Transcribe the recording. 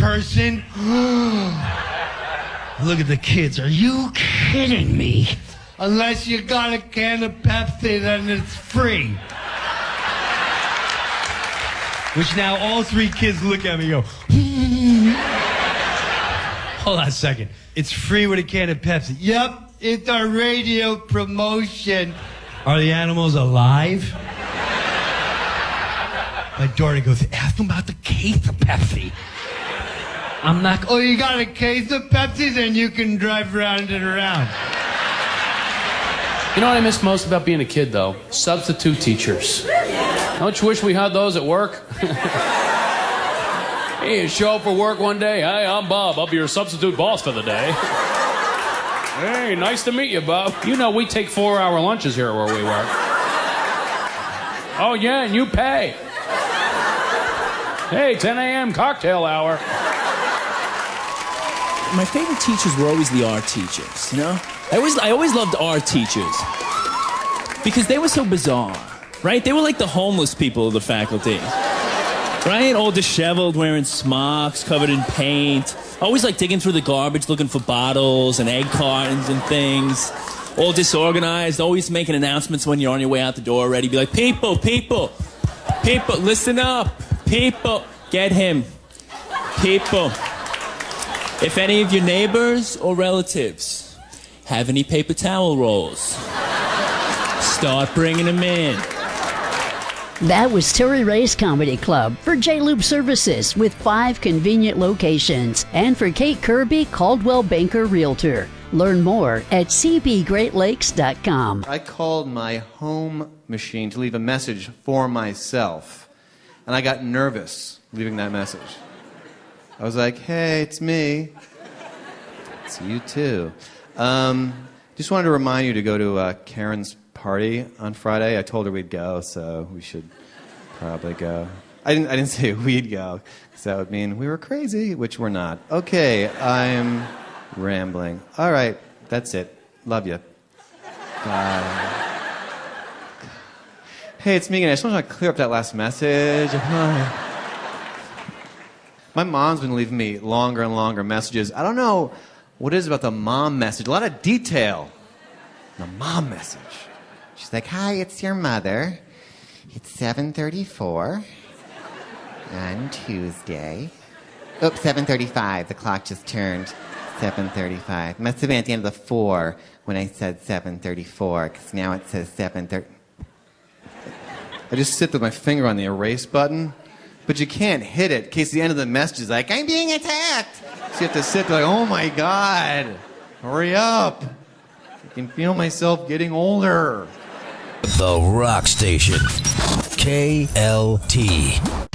person. Look at the kids. Are you kidding me? Unless you got a can of Pepsi, then it's free. Which now all three kids look at me and go, hold on a second. It's free with a can of Pepsi. Yep, it's our radio promotion. Are the animals alive? My daughter goes, ask them about the case of Pepsi. I'm not, oh, you got a case of Pepsi? Then you can drive round and around. You know what I miss most about being a kid, though? Substitute teachers. Don't you wish we had those at work? Hey, you show up for work one day. Hey, I'm Bob. I'll be your substitute boss for the day. Hey, nice to meet you, Bob. You know, we take 4-hour lunches here where we work. Oh, yeah, and you pay. Hey, 10 a.m. cocktail hour. My favorite teachers were always the art teachers, you know? I always loved art teachers because they were so bizarre, right? They were like the homeless people of the faculty, right? All disheveled, wearing smocks, covered in paint, always like digging through the garbage looking for bottles and egg cartons and things, all disorganized, always making announcements when you're on your way out the door already. Be like, people, listen up, people, get him, people. If any of your neighbors or relatives have any paper towel rolls, start bringing them in. That was Terry Ray's Comedy Club for J-Lube Services with 5 convenient locations. And for Kate Kirby, Caldwell Banker Realtor. Learn more at cbgreatlakes.com. I called my home machine to leave a message for myself, and I got nervous leaving that message. I was like, hey, it's me. It's you too. Just wanted to remind you to go to Karen's party on Friday. I told her we'd go, so we should probably go. I didn't say we'd go, because that would mean we were crazy, which we're not. Okay, I'm rambling. All right, that's it. Love you. Bye. Hey, it's Megan. I just want to clear up that last message. My mom's been leaving me longer and longer messages. I don't know what it is about the mom message. A lot of detail. The mom message. She's like, hi, it's your mother. It's 7:34 on Tuesday. Oops, 7:35. The clock just turned 7:35. Must have been at the end of the 4 when I said 7:34, because now it says 7:30. I just sit with my finger on the erase button. But you can't hit it in case the end of the message is like, I'm being attacked. So you have to sit there like, oh my God, hurry up. I can feel myself getting older. The Rock Station. KLT.